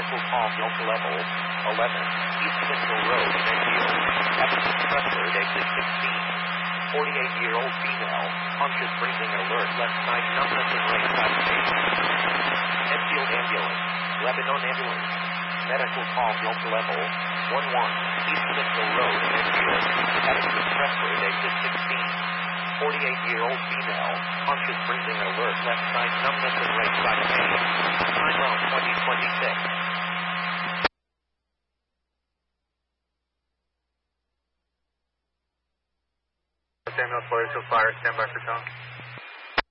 Medical call Delta level 11, East Mitchell Road, Enfield. Evidence Crestford, exit 16. 48-year-old female, conscious breathing alert, left side numbness and right side pain. Enfield ambulance, Lebanon ambulance. Medical call Delta level 11, East Mitchell Road, Enfield. Evidence Crestford, exit 16. 48-year-old female, conscious breathing alert, left side numbness and right side pain. Time out 2026. Samuel 42 Fire, stand by for tone.